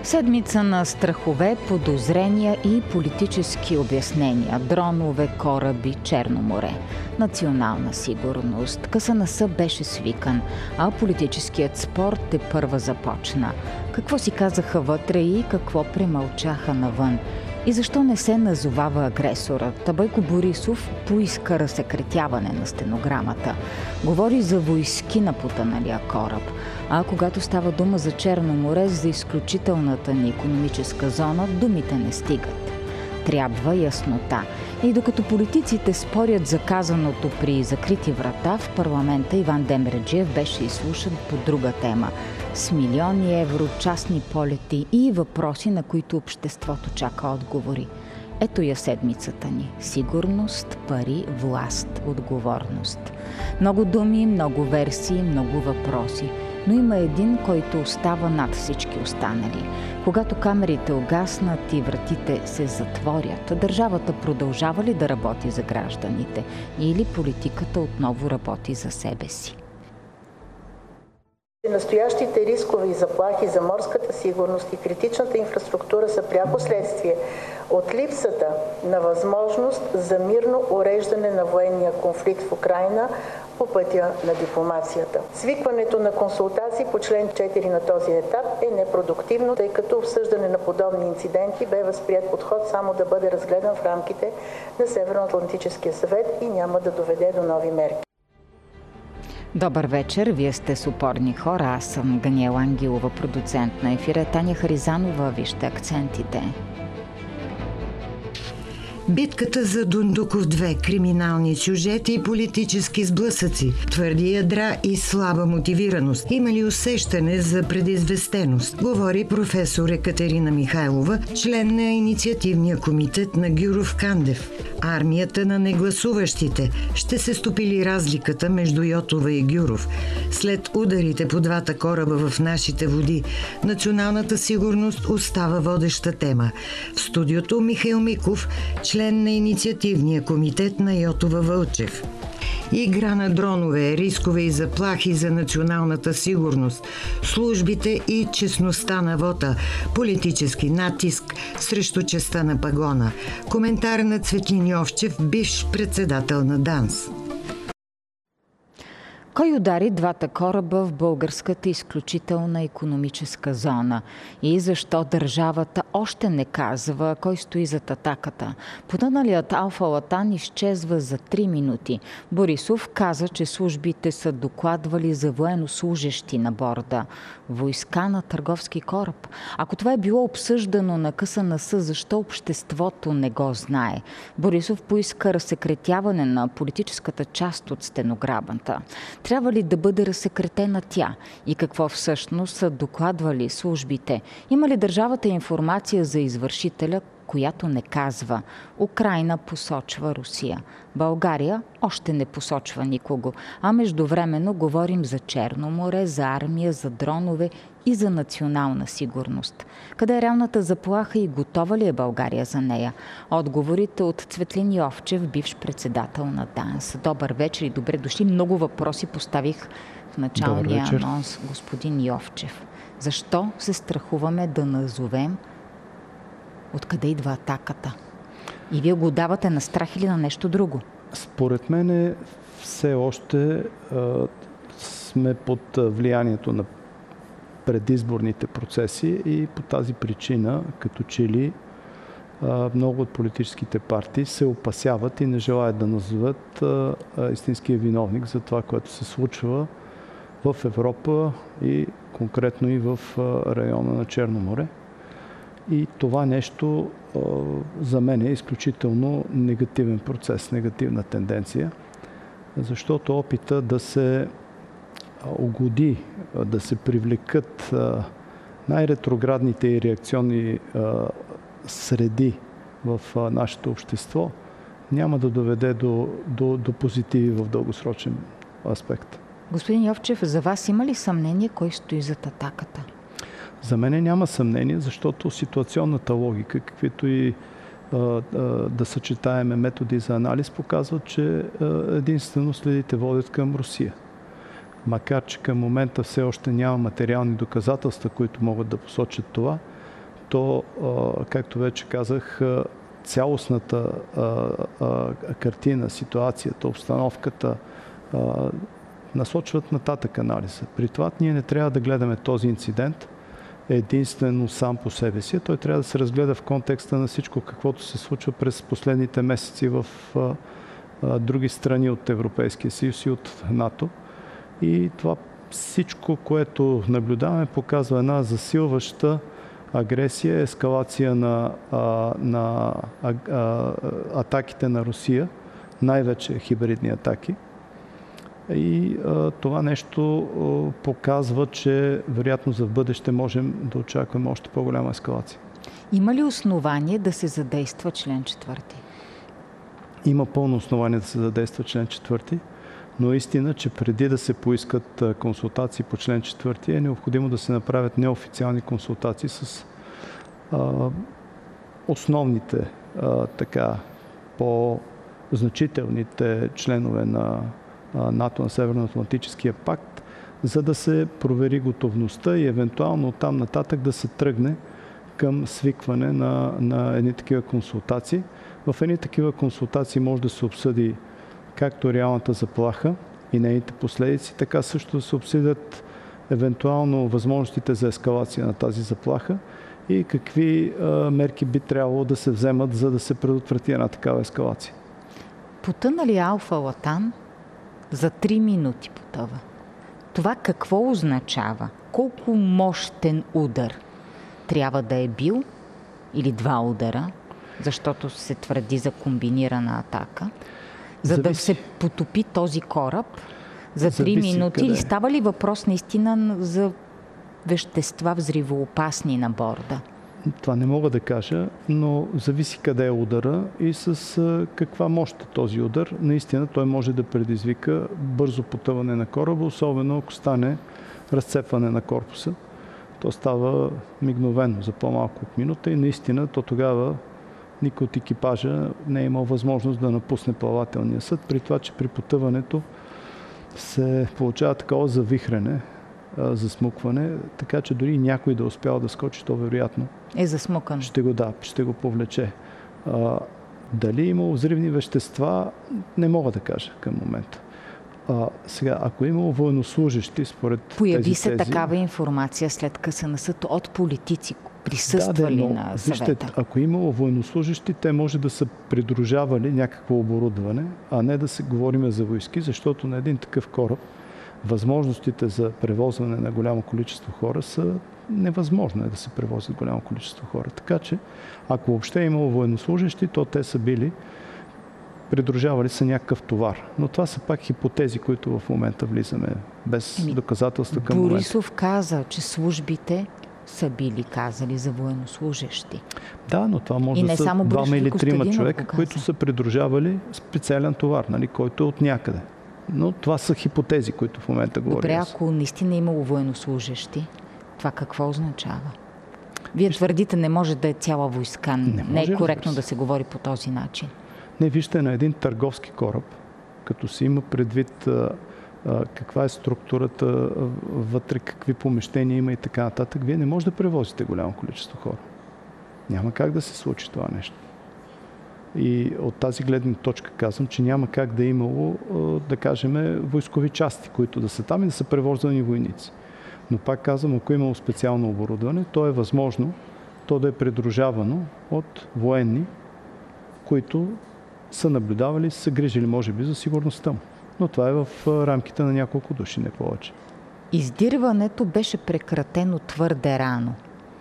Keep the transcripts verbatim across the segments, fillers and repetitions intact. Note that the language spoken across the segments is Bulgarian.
Седмица на страхове, подозрения и политически обяснения. Дронове, кораби, Черно море. Национална сигурност. КСНС беше свикан, а политическият спор тепърва започна. Какво си казаха вътре и какво премълчаха навън? И защо не се назовава агресорът? Бойко Борисов поиска разсекретяване на стенограмата. Говори за войски на потъналия кораб. А когато става дума за Черно море, за изключителната ни икономическа зона, думите не стигат. Трябва яснота. И докато политиците спорят за казаното при закрити врата, в парламента Иван Демерджиев беше изслушан по друга тема. С милиони евро, частни полети и въпроси, на които обществото чака отговори. Ето я седмицата ни. Сигурност, пари, власт, отговорност. Много думи, много версии, много въпроси. Но има един, който остава над всички останали. Когато камерите угаснат и вратите се затворят, държавата продължава ли да работи за гражданите или политиката отново работи за себе си? Настоящите рискове и заплахи за морската сигурност и критичната инфраструктура са пряко следствие от липсата на възможност за мирно уреждане на военния конфликт в Украйна по пътя на дипломацията. Свикването на консултации по член четири на този етап е непродуктивно, тъй като обсъждане на подобни инциденти бе възприят подход само да бъде разгледан в рамките на Северноатлантическия съвет и няма да доведе до нови мерки. Добър вечер, вие сте с Опорни хора, аз съм Ганиела Ангелова, продуцент на ефира, Таня Харизанова, вижте акцентите. Битката за Дундуков две, криминални сюжети и политически сблъсъци, твърди ядра и слаба мотивираност. Има ли усещане за предизвестеност? Говори професор Екатерина Михайлова, член на инициативния комитет на Гюров Кандев. Армията на негласуващите. Ще се стопи ли разликата между Йотова и Гюров? След ударите по двата кораба в нашите води, националната сигурност остава водеща тема. В студиото Михаил Миков, член на инициативния комитет на Йотова Вълчев. Игра на дронове, рискове и заплахи за националната сигурност, службите и честността на вота, политически натиск срещу честта на пагона. Коментар на Цветлин Йовчев, бивш председател на ДАНС. Кой удари двата кораба в българската изключителна икономическа зона? И защо държавата още не казва кой стои зад атаката? Потъналият Алфа Латан изчезва за три минути. Борисов каза, че службите са докладвали за военнослужещи на борда. Войска на търговски кораб. Ако това е било обсъждано на КСНС, защо обществото не го знае? Борисов поиска разсекретяване на политическата част от стенограмата. Трябва ли да бъде разсекретена тя? И какво всъщност са докладвали службите? Има ли държавата информация за извършителя, която не казва? Украйна посочва Русия. България още не посочва никого. А междувременно говорим за Черно море, за армия, за дронове и за национална сигурност. Къде е реалната заплаха и готова ли е България за нея? Отговорите от Цветлин Йовчев, бивш председател на ДАНС. Добър вечер и добре дошли. Много въпроси поставих в началния анонс, господин Йовчев. Защо се страхуваме да назовем откъде идва атаката? И вие го давате на страх или на нещо друго? Според мен все още а, сме под влиянието на предизборните процеси и по тази причина, като че ли а, много от политическите партии се опасяват и не желаят да назоват а, а, истинския виновник за това, което се случва в Европа и конкретно и в а, района на Черно море. И това нещо а, за мен е изключително негативен процес, негативна тенденция, защото опита да се угоди, да се привлекат а, най-ретроградните и реакционни а, среди в а, нашето общество няма да доведе до, до, до позитиви в дългосрочен аспект. Господин Йовчев, за вас има ли съмнение кой стои зад атаката? За мен няма съмнение, защото ситуационната логика, каквито и а, а, да съчетаеме методи за анализ, показват, че а, единствено следите водят към Русия. Макар че към момента все още няма материални доказателства, които могат да посочат това, то, както вече казах, цялостната картина, ситуацията, обстановката насочват нататък анализа. При това ние не трябва да гледаме този инцидент единствено сам по себе си. Той трябва да се разгледа в контекста на всичко, каквото се случва през последните месеци в а, а, други страни от Европейския съюз и от НАТО. И това всичко, което наблюдаваме, показва една засилваща агресия, ескалация на, а, на а, а, атаките на Русия, най-вече хибридни атаки. И а, това нещо а, показва, че вероятно за в бъдеще можем да очакваме още по-голяма ескалация. Има ли основание да се задейства член четвърти? Има пълно основание да се задейства член четвърти, но истина, че преди да се поискат консултации по член четвърти е необходимо да се направят неофициални консултации с а, основните а, така по-значителните членове на НАТО, на Северноатлантическия пакт, за да се провери готовността и евентуално оттам нататък да се тръгне към свикване на, на едни такива консултации. В едни такива консултации може да се обсъди както реалната заплаха и нейните последици, така също да се обсъдят евентуално възможностите за ескалация на тази заплаха и какви а, мерки би трябвало да се вземат, за да се предотврати една такава ескалация. Потъна ли Алфа Латан? За три минути потъва. Това какво означава? Колко мощен удар трябва да е бил? Или два удара? Защото се твърди за комбинирана атака. За Зависи. Да се потопи този кораб за три минути? Къде? Или става ли въпрос наистина за вещества взривоопасни на борда? Това не мога да кажа, но зависи къде е удара и с а, каква мощ е този удар. Наистина той може да предизвика бързо потъване на кораба, особено ако стане разцепване на корпуса. То става мигновено за по-малко от минута и наистина то тогава никой от екипажа не е имал възможност да напусне плавателния съд, при това, че при потъването се получава такова завихрене, засмукване, така че дори някой да успял да скочи, то вероятно е засмукан. Ще го да, ще го повлече. А, дали имало взривни вещества, не мога да кажа към момента. А, сега, ако е имало военнослужещи, според Появи тези се тези... такава информация след къса на съд от политици, присъствали да, да, но, на съвета. Вижте, ако е имало военнослужещи, те може да са придружавали някакво оборудване, а не да се говорим за войски, защото на един такъв кораб възможностите за превозване на голямо количество хора са невъзможно е да се превозят голямо количество хора. Така че, ако въобще е имало военнослужещи, то те са били придружавали са някакъв товар. Но това са пак хипотези, които в момента влизаме без Еми, доказателства към момента. Борисов каза, че службите са били казали за военнослужещи. Да, но това може да са двама или трима човека, които са придружавали специален товар, нали, който е от някъде. Но това са хипотези, които в момента говорим. Добре, ако наистина е имало военнослужещи, това какво означава? Вие твърдите, не може да е цяла войска. Не, не е коректно да се говори по този начин. Не, вижте, на един търговски кораб, като се има предвид а, а, каква е структурата а, вътре, какви помещения има и така нататък, вие не може да превозите голямо количество хора. Няма как да се случи това нещо. И от тази гледна точка казвам, че няма как да е имало, да кажем, войскови части, които да са там и да са превождани войници. Но пак казвам, ако е имало специално оборудване, то е възможно то да е придружавано от военни, които са наблюдавали, са грижили, може би, за сигурността му. Но това е в рамките на няколко души, не повече. Издирването беше прекратено твърде рано.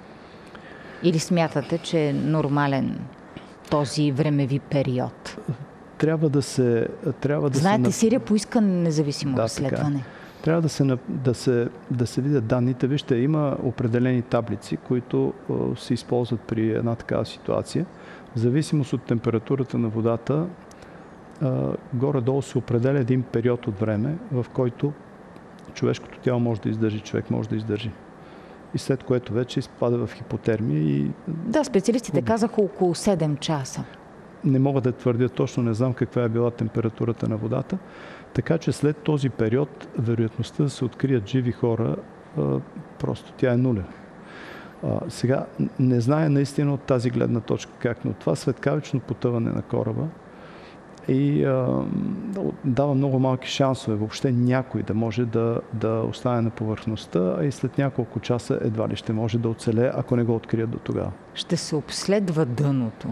Или смятате, че е нормален този времеви период? Трябва да се... Трябва да Знаете, се... Сирия поиска независимо да, разследване. Така. Трябва да се, да, се, да се видят данните. Вижте, има определени таблици, които се използват при една такава ситуация. В зависимост от температурата на водата, горе-долу се определя един период от време, в който човешкото тяло може да издържи, човек може да издържи. И след което вече изпада в хипотермия. И... Да, специалистите казаха около седем часа. Не мога да твърдя точно, не знам каква е била температурата на водата. Така че след този период вероятността да се открият живи хора, просто тя е нулева. А, сега, не зная наистина от тази гледна точка как, но това светкавично потъване на кораба и а, дава много малки шансове въобще някой да може да, да остане на повърхността, а и след няколко часа едва ли ще може да оцелее, ако не го открият до тогава. Ще се обследва дъното.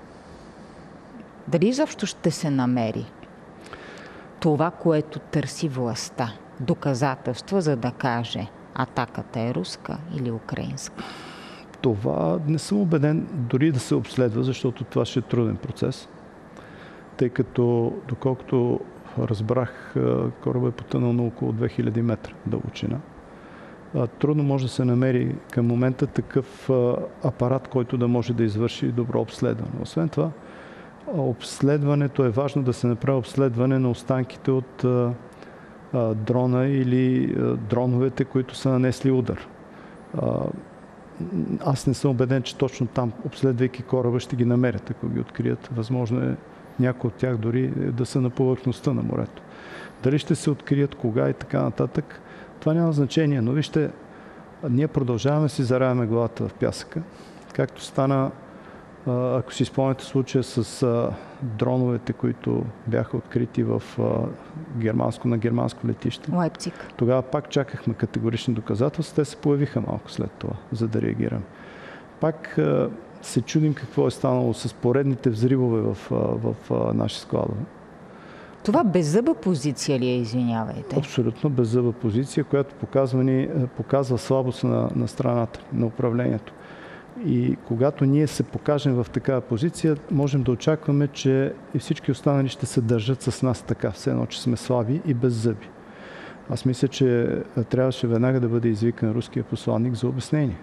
Дали изобщо ще се намери това, което търси властта? Доказателства, за да каже атаката е руска или украинска? Това не съм убеден дори да се обследва, защото това ще е труден процес. Тъй като, доколкото разбрах, корабът е потънал на около две хиляди метра дълбочина. Трудно може да се намери към момента такъв апарат, който да може да извърши добро обследване. Освен това, обследването е важно да се направи обследване на останките от а, а, дрона или а, дроновете, които са нанесли удар. А, аз не съм убеден, че точно там, обследвайки кораба, ще ги намерят, ако ги открият. Възможно е някои от тях дори да са на повърхността на морето. Дали ще се открият, кога и така нататък, това няма значение. Но вижте, ние продължаваме си заравяме главата в пясъка, както стана, ако си спомняте случая с а, дроновете, които бяха открити в а, германско, на германско летище. Лайпциг. Тогава пак чакахме категорични доказателства. Те се появиха малко след това, за да реагираме. Пак а, се чудим какво е станало с поредните взривове в, а, в а, наши складове. Това беззъба позиция ли е, извинявайте? Абсолютно беззъба позиция, която показва, ни, показва слабост на, на страната, на управлението. И когато ние се покажем в такава позиция, можем да очакваме, че и всички останали ще се държат с нас така, все едно, че сме слаби и без зъби. Аз мисля, че трябваше веднага да бъде извикан руския посланник за обяснение.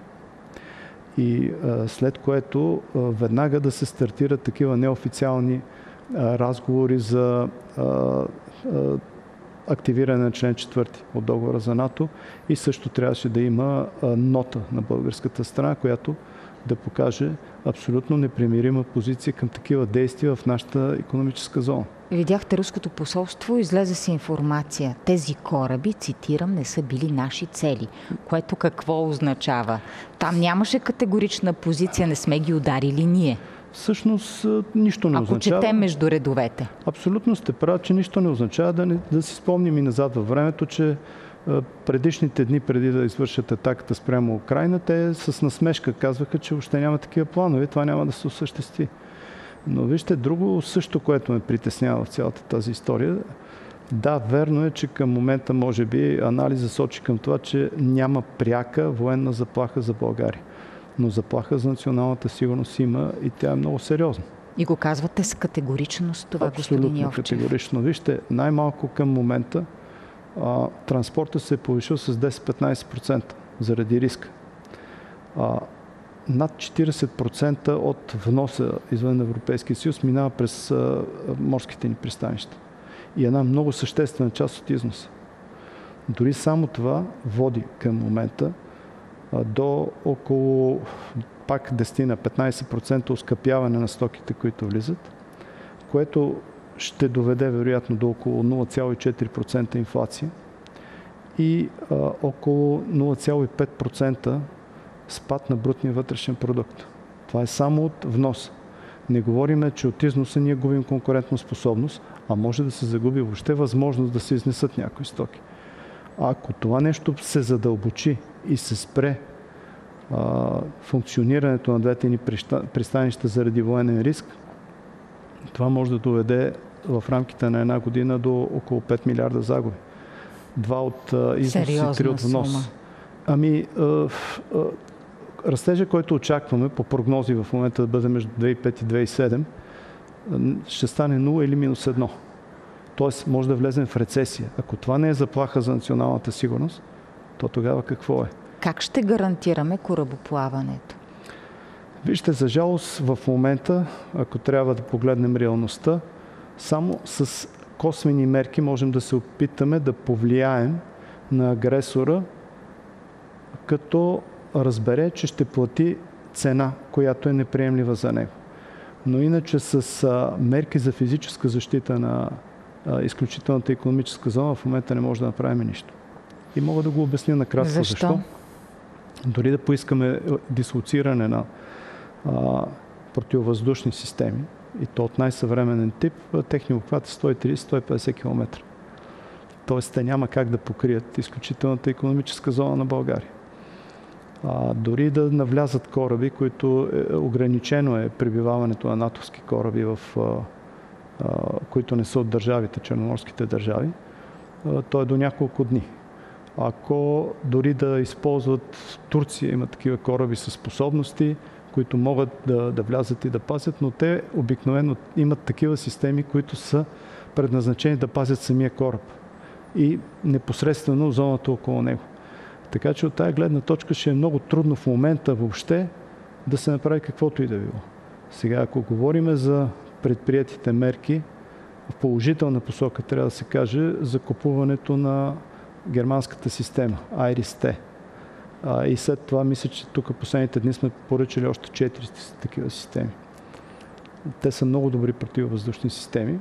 И а, след което а, веднага да се стартират такива неофициални а, разговори за а, а, активиране на член четвърти от договора за НАТО и също трябваше да има а, нота на българската страна, която да покаже абсолютно непримирима позиция към такива действия в нашата икономическа зона. Видяхте руското посолство, излезе се информация. Тези кораби, цитирам, не са били наши цели. Което какво означава? Там нямаше категорична позиция, не сме ги ударили ние. Всъщност нищо не Ако означава. четем между редовете. Абсолютно сте прав, че нищо не означава. Да, не, да си спомним и назад във времето, че предишните дни, преди да извършат атаката спрямо Украйна, те с насмешка казваха, че въобще няма такива планове, това няма да се осъществи. Но вижте, друго също, което ме притеснява в цялата тази история. Да, верно е, че към момента, може би, анализът сочи към това, че няма пряка военна заплаха за България. Но заплаха за националната сигурност има и тя е много сериозна. И го казвате с категоричност това, абсолютно господин Йовчев. Категорично. Вижте, най-малко към момента а, транспортът се е повишил с десет-петнайсет процента заради риска. А, над четирийсет процента от вноса извън Европейския съюз минава през а, морските ни пристанища. И една много съществена част от износа. Дори само това води към момента а, до около пак десет на петнайсет процента оскъпяване на стоките, които влизат, което ще доведе вероятно до около нула цяло и четири процента инфлация и а, около нула цяло и пет процента спад на брутния вътрешен продукт. Това е само от внос. Не говорим, че от износа ние губим конкурентоспособност, а може да се загуби въобще възможност да се изнесат някои стоки. А ако това нещо се задълбочи и се спре а, функционирането на двете ни пристанища заради военен риск, това може да доведе в рамките на една година до около пет милиарда загуби. Два от а, износ и три от внос. Сума. Ами, а, а, растежа, който очакваме по прогнози в момента да бъде между две хиляди и пета и две хиляди и седма, ще стане нула или минус едно. Тоест, може да влезем в рецесия. Ако това не е заплаха за националната сигурност, то тогава какво е? Как ще гарантираме корабоплаването? Вижте, за жалост в момента, ако трябва да погледнем реалността, само с косвени мерки можем да се опитаме да повлияем на агресора, като разбере, че ще плати цена, която е неприемлива за него. Но иначе с а, мерки за физическа защита на а, изключителната икономическа зона в момента не може да направим нищо. И мога да го обясня накратко защо. Защо? Дори да поискаме дислоциране на а, противовъздушни системи, и то от най-съвременен тип, техният обхват е сто и тридесет до сто и петдесет километра. Тоест, те няма как да покрият изключителната икономическа зона на България. А, дори да навлязат кораби, които е, ограничено е пребиваването на натовски кораби, в, а, а, които не са от държавите, черноморските държави, а, то е до няколко дни. Ако дори да използват Турция, има такива кораби със способности, които могат да, да влязат и да пазят, но те обикновено имат такива системи, които са предназначени да пазят самия кораб и непосредствено зоната около него. Така че от тая гледна точка ще е много трудно в момента въобще да се направи каквото и да било. Сега, ако говорим за предприетите мерки, в положителна посока трябва да се каже за купуването на германската система Айрис-Т. И след това мисля, че тук последните дни сме поръчали още четири такива системи. Те са много добри противовъздушни системи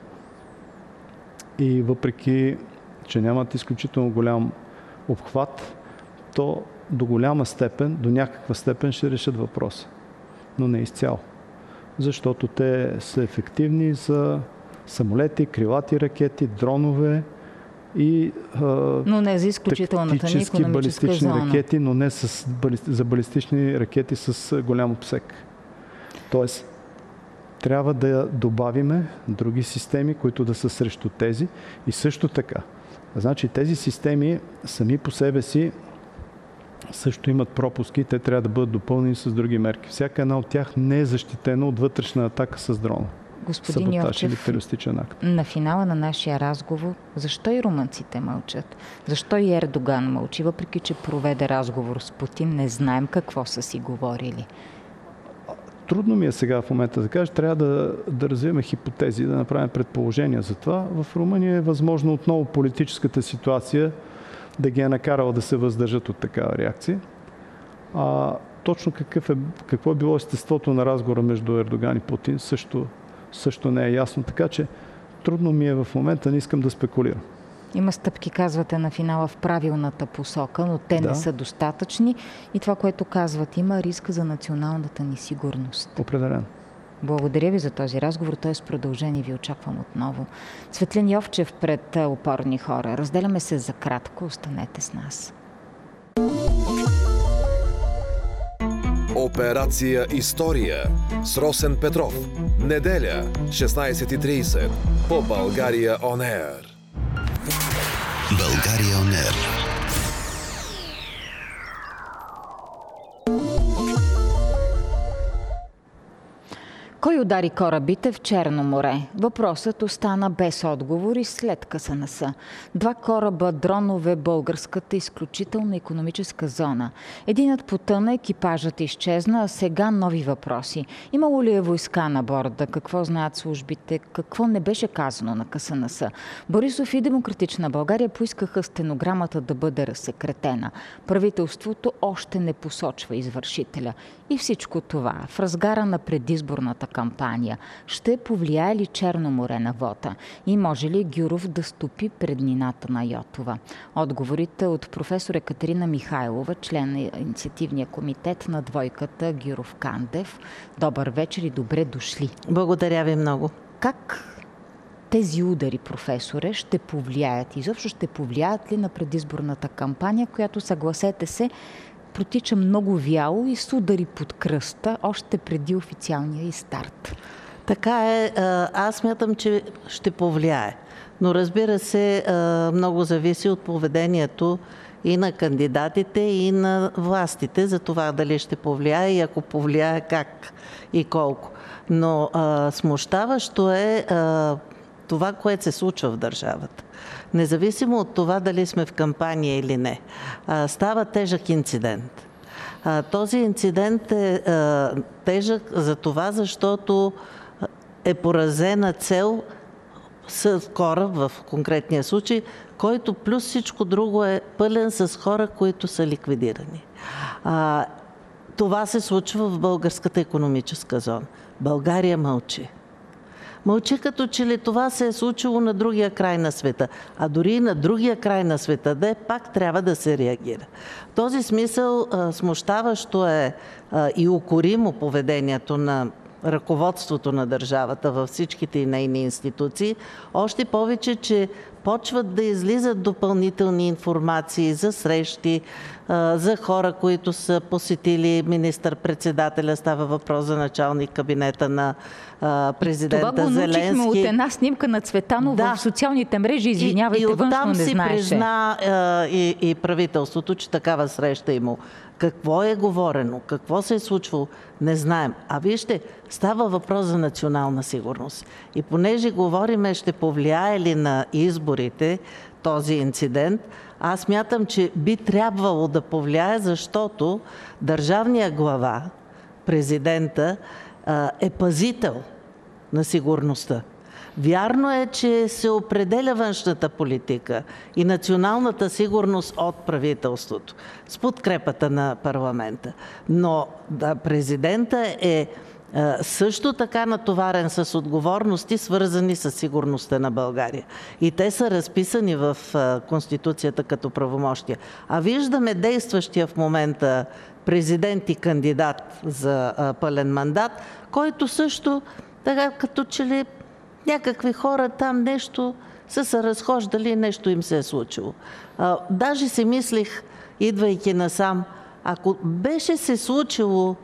и въпреки, че нямат изключително голям обхват, то до голяма степен, до някаква степен ще решат въпроса. Но не изцяло. Защото те са ефективни за самолети, крилати ракети, дронове и но не за изключителната ни икономическа балистични зона. ракети, но не с, за балистични ракети с голям обсек. Тоест, трябва да добавиме други системи, които да са срещу тези и също така. Значи тези системи сами по себе си също имат пропуски, те трябва да бъдат допълнени с други мерки. Всяка една от тях не е защитена от вътрешна атака с дрона. Господин Йовчев, на финала на нашия разговор, защо и румънците мълчат? Защо и Ердоган мълчи, въпреки че проведе разговор с Путин, не знаем какво са си говорили? Трудно ми е сега в момента да кажа, трябва да, да развиваме хипотези, да направим предположения за това. В Румъния е възможно отново политическата ситуация да ги е накарала да се въздържат от такава реакция. А точно какъв е, какво е било естеството на разговора между Ердоган и Путин, също, също не е ясно. Така че трудно ми е в момента, не искам да спекулирам. Има стъпки, казвате, на финала в правилната посока, но те да. не са достатъчни. И това, което казват, има риск за националната ни сигурност. Определено. Благодаря ви за този разговор. Той е с продължение. Ви очаквам отново. Цветлин Йовчев пред Опорни хора. Разделяме се за кратко. Останете с нас. Операция История с Росен Петров. Неделя, шестнайсет и трийсет по България Он Ер. България Он Ер. Кой удари корабите в Черно море? Въпросът остана без отговор и след КСНС. Два кораба дронове българската изключителна икономическа зона. Единът потъна, екипажът изчезна, а сега нови въпроси. Имало ли е войска на борда? Какво знаят службите? Какво не беше казано на КСНС? Борисов и Демократична България поискаха стенограмата да бъде разсекретена. Правителството още не посочва извършителя. И всичко това в разгара на предизборната кампания. Ще повлияе ли Черно море на вота? И може ли Гюров да стопи преднината на Йотова? Отговорите от професор Екатерина Михайлова, член на инициативния комитет на двойката Гюров-Кандев. Добър вечер и добре дошли. Благодаря ви много. Как тези удари, професоре, ще повлияят? Изобщо ще повлияят ли на предизборната кампания, която, съгласете се, протича много вяло и с удари под кръста, още преди официалния и старт? Така е. Аз смятам, че ще повлияе. Но разбира се, много зависи от поведението и на кандидатите, и на властите за това дали ще повлияе и ако повлияе как и колко. Но а, смущаващо е а, това, което се случва в държавата. Независимо от това дали сме в кампания или не. А, става тежък инцидент. А, този инцидент е а, тежък за това, защото е поразена цел с кораб в конкретния случай, който плюс всичко друго е пълен с хора, които са ликвидирани. А, това се случва в българската икономическа зона. България мълчи. Мълчи като че ли това се е случило на другия край на света. А дори и на другия край на света да е, пак трябва да се реагира. В този смисъл смущаващо е и укоримо поведението на ръководството на държавата във всичките и нейни институции, още повече, че почват да излизат допълнителни информации за срещи, за хора, които са посетили министър-председателя. Става въпрос за началник кабинета на президента това го Зеленски. научихме от една снимка на Цветанов да. в социалните мрежи. Извинявайте, и, и външно не знаеше. И оттам си призна и, и правителството, че такава среща има. Какво е говорено, какво се е случвало, не знаем. А вижте, става въпрос за национална сигурност. И понеже говориме, ще повлияе ли на изборите този инцидент, аз мятам, че би трябвало да повлияе, защото държавният глава, президента, е пазител на сигурността. Вярно е, че се определя външната политика и националната сигурност от правителството с подкрепата на парламента. Но да, президента е също така натоварен с отговорности, свързани с сигурността на България. И те са разписани в Конституцията като правомощия. А виждаме действащия в момента президент и кандидат за пълен мандат, който също така като че ли някакви хора там нещо са се разхождали и нещо им се е случило. А, даже си мислих, идвайки насам, ако беше се случило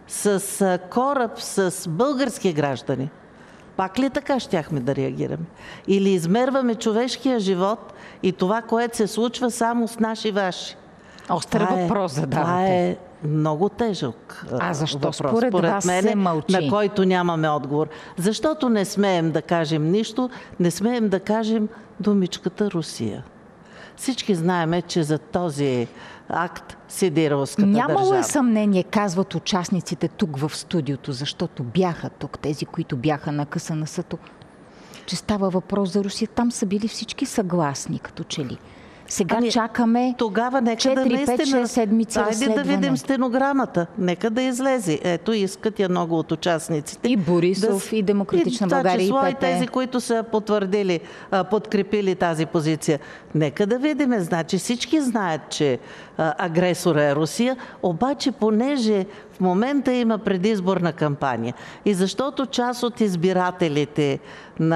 с кораб с български граждани, пак ли така щяхме да реагираме? Или измерваме човешкия живот и това, което се случва само с наши ваши? Остър въпрос задавате. Това е много тежък А защо въпрос, според, според вас мен, се мълчи? На който нямаме отговор. Защото не смеем да кажем нищо, не смеем да кажем думичката Русия. Всички знаеме, че за този акт седи руската Нямало държава. Нямало е съмнение, казват участниците тук в студиото, защото бяха тук, тези, които бяха на къса на съто, че става въпрос за Русия. Там са били всички съгласни, като че ли. Сега ами, чакаме тогава нека четири пет шест седмици разследване. Айде да видим стенограмата. Нека да излезе. Ето, искат я много от участниците. И Борисов, да, и Демократична и, България, и и ПП. тези, които са потвърдили, подкрепили тази позиция. Нека да видим. Значи всички знаят, че агресора е Русия, обаче понеже в момента има предизборна кампания и защото част от избирателите на